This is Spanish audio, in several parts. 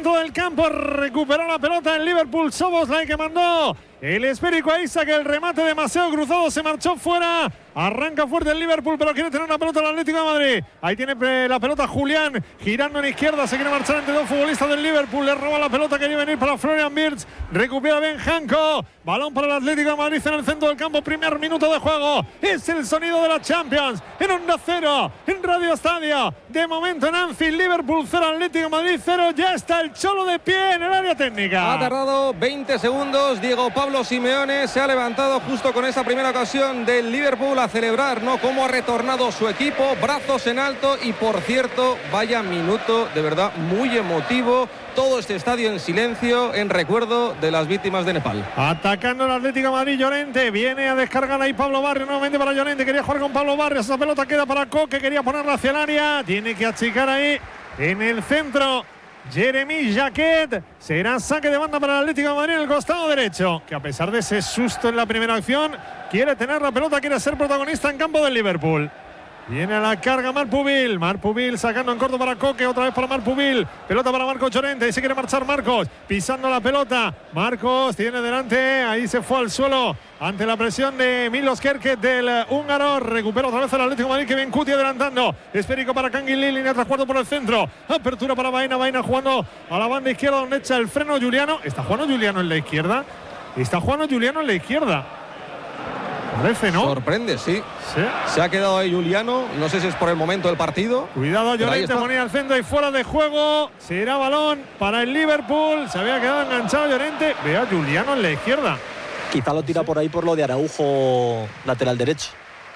centro del campo, recuperó la pelota el Liverpool. Szoboszlai, que mandó el esférico a Isak, el remate demasiado cruzado, se marchó fuera. Arranca fuerte el Liverpool, pero quiere tener la pelota el Atlético de Madrid. Ahí tiene la pelota Julián, girando en izquierda, se quiere marchar entre dos futbolistas del Liverpool. Le roba la pelota, quería venir para Florian Wirtz. Recupera Ben Hanco. Balón para el Atlético de Madrid en el centro del campo. Primer minuto de juego. Es el sonido de la Champions. En Onda Cero, en Radio Estadio. De momento en Anfield, Liverpool 0, Atlético de Madrid 0. Ya está el Cholo de pie en el área técnica. Ha tardado 20 segundos. Diego Pablo Simeone se ha levantado justo con esa primera ocasión del Liverpool a celebrar, ¿no? Cómo ha retornado su equipo, brazos en alto. Y por cierto, vaya minuto de verdad muy emotivo. Todo este estadio en silencio en recuerdo de las víctimas de Nepal. Atacando el Atlético de Madrid, Llorente. Viene a descargar ahí Pablo Barrios nuevamente para Llorente. Quería jugar con Pablo Barrios. Esa pelota queda para Coque. Quería ponerla hacia el área. Tiene que achicar ahí en el centro Jeremy Jacquet. Será saque de banda para el Atlético de Madrid en el costado derecho, que a pesar de ese susto en la primera acción, quiere tener la pelota, quiere ser protagonista en campo del Liverpool. Viene a la carga Marpubil. Marpubil sacando en corto para Coque. Otra vez para Marpubil. Pelota para Marcos Llorente. Ahí se quiere marchar Marcos. Pisando la pelota. Marcos tiene delante. Ahí se fue al suelo ante la presión de Milos Kerkez del húngaro. Recupera otra vez el Atlético de Madrid, que viene Cuti adelantando. Esférico para Canguilí. Línea tras cuarto por el centro. Apertura para Baena. Baena jugando a la banda izquierda, donde echa el freno Juliano. ¿Está jugando Juliano en la izquierda? Está jugando Juliano en la izquierda. Parece, ¿no? Sorprende, sí. Se ha quedado ahí Juliano. No sé si es por el momento del partido. Cuidado, Llorente ponía al centro y fuera de juego. Será balón para el Liverpool. Se había quedado enganchado Llorente. Ve a Juliano en la izquierda. Quizá lo tira por ahí por lo de Araujo, lateral derecho.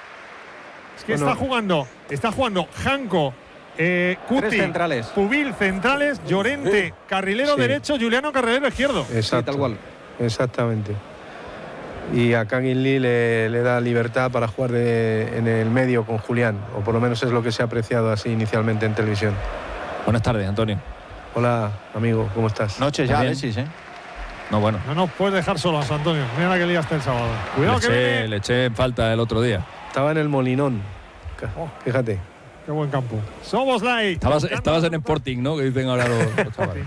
Es que está jugando Hanco, Cuti, tres centrales. Pubil centrales, Llorente carrilero derecho, Juliano carrilero izquierdo. Exacto, sí, tal cual. Exactamente. Y a Kangin Lee le da libertad para jugar en el medio con Julián, o por lo menos es lo que se ha apreciado así inicialmente en televisión. Buenas tardes, Antonio. Hola, amigo, ¿cómo estás? Noches ya, Alexis, ¿eh? No, bueno. No nos puedes dejar solos, Antonio. Mira la que liaste el sábado. Cuidado le eché en falta el otro día. Estaba en el Molinón. Fíjate. Qué buen campo. Szoboszlai. Estabas en Sporting, ¿no? Que dicen ahora los chavales.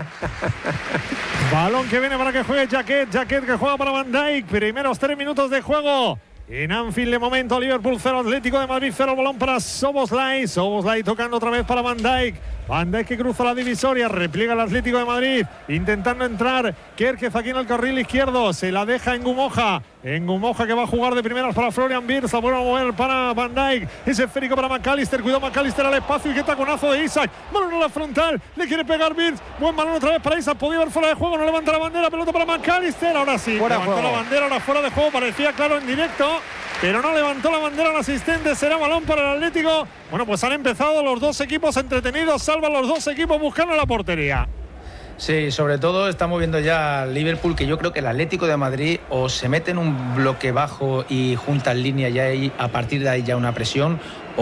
Balón que viene para que juegue Jacquet. Jacquet que juega para Van Dijk. Primeros 3 minutos de juego. En Anfield de momento, Liverpool 0, Atlético de Madrid 0. Balón para Szoboszlai. Szoboszlai tocando otra vez para Van Dijk. Van Dijk que cruza la divisoria, repliega el Atlético de Madrid, intentando entrar Kerkez aquí en el carril izquierdo, se la deja en Gumoja que va a jugar de primeras para Florian Wirtz, la vuelve a mover para Van Dijk, ese esférico para McAllister, cuidado McAllister al espacio y qué taconazo de Isak, balón a la frontal, le quiere pegar Wirtz, buen balón otra vez para Isak, podía ver fuera de juego, no levanta la bandera, pelota para McAllister, ahora sí, levantó la bandera, ahora fuera de juego, parecía claro en directo, pero no levantó la bandera el asistente, será balón para el Atlético. Bueno, pues han empezado los dos equipos entretenidos, salvan los dos equipos buscando la portería. Sí, sobre todo estamos viendo ya al Liverpool, que yo creo que el Atlético de Madrid o se mete en un bloque bajo y junta en línea ya y a partir de ahí ya una presión,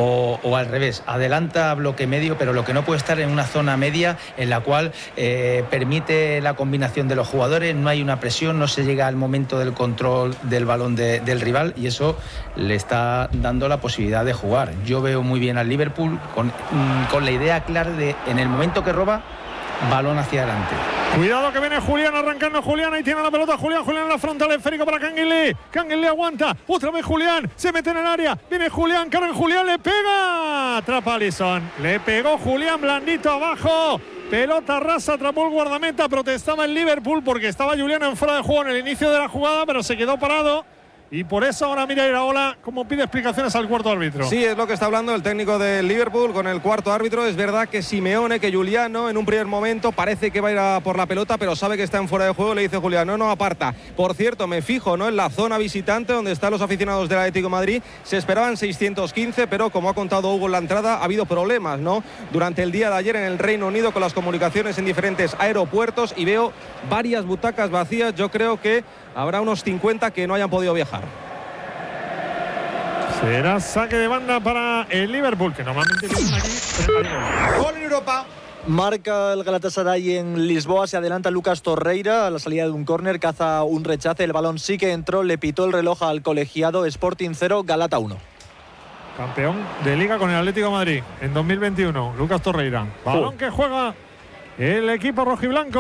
o al revés, adelanta bloque medio, pero lo que no puede estar en una zona media en la cual permite la combinación de los jugadores, no hay una presión, no se llega al momento del control del balón del rival y eso le está dando la posibilidad de jugar. Yo veo muy bien al Liverpool con la idea clara de en el momento que roba, balón hacia adelante. Cuidado que viene Julián, arrancando Julián, ahí tiene la pelota Julián en la frontal, esférico para Canguilí. Canguilí aguanta, otra vez Julián, se mete en el área, viene Julián, Karen Julián, le pega, atrapa a Alisson, le pegó Julián blandito abajo, pelota rasa, atrapó el guardameta, protestaba el Liverpool porque estaba Julián en fuera de juego en el inicio de la jugada, pero se quedó parado. Y por eso ahora mira Iraola cómo pide explicaciones al cuarto árbitro. Sí, es lo que está hablando el técnico del Liverpool con el cuarto árbitro. Es verdad que Simeone, que Juliano en un primer momento parece que va a ir a por la pelota, pero sabe que está en fuera de juego. Le dice Juliano, no aparta. Por cierto, me fijo, ¿no?, en la zona visitante donde están los aficionados del Atlético de Madrid. Se esperaban 615, pero como ha contado Hugo en la entrada, ha habido problemas, ¿no?, durante el día de ayer en el Reino Unido con las comunicaciones en diferentes aeropuertos y veo varias butacas vacías. Yo creo que habrá unos 50 que no hayan podido viajar. Será saque de banda para el Liverpool, que normalmente vienen aquí. Gol en Europa. Marca el Galatasaray en Lisboa, se adelanta Lucas Torreira a la salida de un córner, caza un rechace, el balón sí que entró, le pitó el reloj al colegiado. Sporting 0, Galata 1. Campeón de Liga con el Atlético de Madrid en 2021, Lucas Torreira. Balón que juega el equipo rojiblanco.